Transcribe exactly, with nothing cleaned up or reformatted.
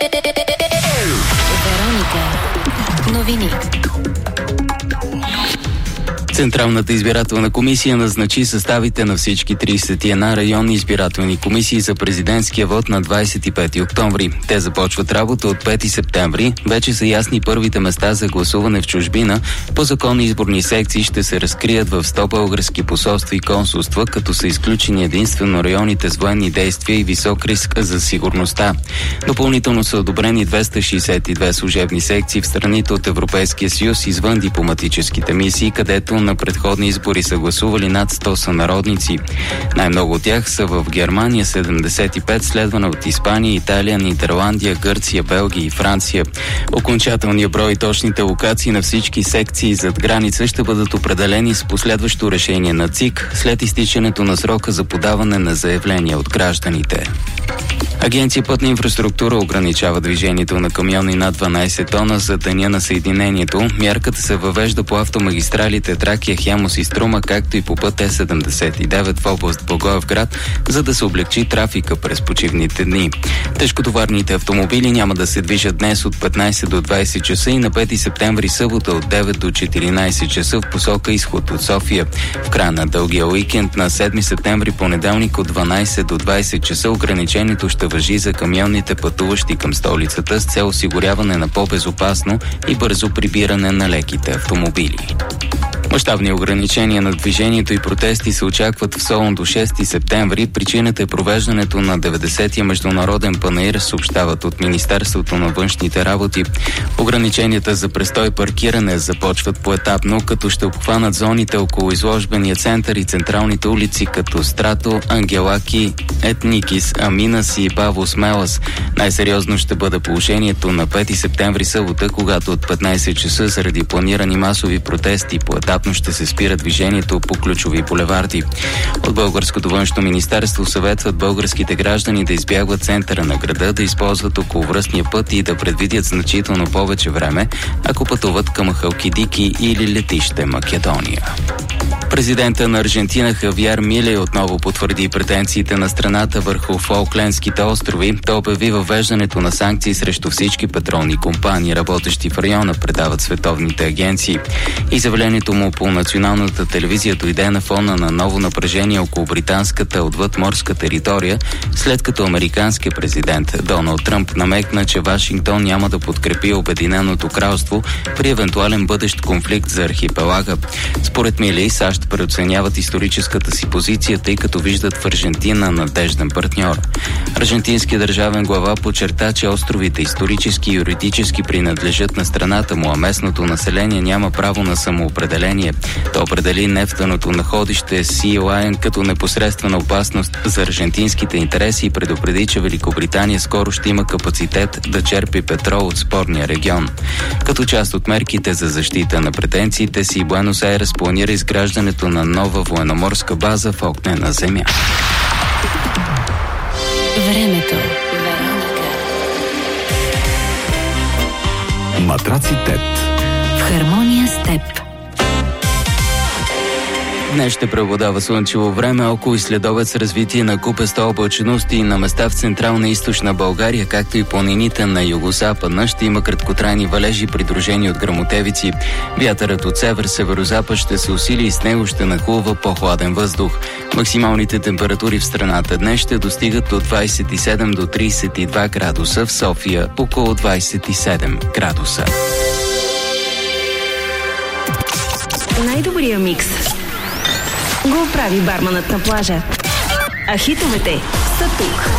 Вероника. Новини. Централната избирателна комисия назначи съставите на всички тридесет и една районни избирателни комисии за президентския вод на двадесет и пети октомври. Те започват работа от пети септември. Вече са ясни първите места за гласуване в чужбина. По законни изборни секции ще се разкрият в сто български посолства и консулства, като са изключени единствено районите с военни действия и висок риск за сигурността. Допълнително са одобрени двеста шестдесет и две служебни секции в страните от Европейския съюз извън дипломатическите мисии, където на предходни избори са гласували над сто сънародници. Най-много от тях са в Германия седемдесет и пет, следвана от Испания, Италия, Нидерландия, Гърция, Белгия и Франция. Окончателният брой и точните локации на всички секции зад граница ще бъдат определени с последващо решение на ЦИК след изтичането на срока за подаване на заявления от гражданите. Агенция Пътна инфраструктура ограничава движението на камиони над дванадесет тона за деня на съединението. Мярката се въвежда по автомагистралите Тракия, Хемус и Струма, както и по път Е седемдесет и девет в област Благоевград, за да се облегчи трафика през почивните дни. Тежкотоварните автомобили няма да се движат днес от петнадесет до двадесет часа и на пети септември събота от девет до четиринадесет часа в посока изход от София. В края на дългия уикенд на седми септември понеделник от дванадесет до двадесет часа ограничението ще важи за камионните пътуващи към столицата с цел осигуряване на по-безопасно и бързо прибиране на леките автомобили. Мащабни ограничения на движението и протести се очакват в Солун до шести септември. Причината е провеждането на деветдесетия международен панаир, съобщават от Министерството на външните работи. Ограниченията за престой и паркиране започват поетапно, като ще обхванат зоните около изложбения център и централните улици, като Страто, Ангелаки, Етникис, Аминас и Павло Смелас. Най-сериозно ще бъде положението на пети септември събота, когато от петнадесет часа заради планирани масови протести поетапно ще се спира движението по ключови булеварди. От Българското външно министерство съветват българските граждани да избягват центъра на града, да използват околовръстния път и да предвидят значително повече време, ако пътуват към Халкидики или летище Македония. Президента на Аржентина Хавиер Милей отново потвърди претенциите на страната върху Фолклендските острови. Той обяви въвеждането на санкции срещу всички петролни компании, работещи в района, предават световните агенции. Изявлението му по националната телевизия дойде на фона на ново напрежение около британската отвъдморска територия, след като американският президент Доналд Тръмп намекна, че Вашингтон няма да подкрепи Обединеното кралство при евентуален бъдещ конфликт за архипелага. Според Милей, САЩ преоценяват историческата си позиция, тъй като виждат в Аржентина надежден партньор. Аржентинският държавен глава подчерта, че островите исторически и юридически принадлежат на страната му, а местното население няма право на самоопределение. Той определи нефтеното находище Си Лайън като непосредствена опасност за аржентинските интереси и предупреди, че Великобритания скоро ще има капацитет да черпи петрол от спорния регион. Като част от мерките за защита на претенциите си, Буенос Айрес планира изграждането на нова военноморска база в огнена земя. Времето. Матраци Тет. В хармония с теб. Днес ще преобладава слънчево време, около и следобед с развитие на купеста облачност и на места в централна и източна България, както и планините на югозападна. Ще има краткотрайни валежи, придружени от гръмотевици. Вятърът от север-северозапад ще се усили и с него ще нахлува по-хладен въздух. Максималните температури в страната днес ще достигат от двадесет и седем до тридесет и два градуса, в София около двадесет и седем градуса. Най-добрия микс го прави барманът на плажа. А хитовете са тук.